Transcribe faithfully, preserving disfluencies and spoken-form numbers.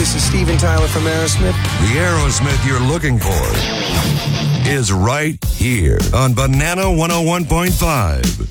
this is Steven Tyler from Aerosmith. The Aerosmith you're looking for is right here on Banana one oh one point five.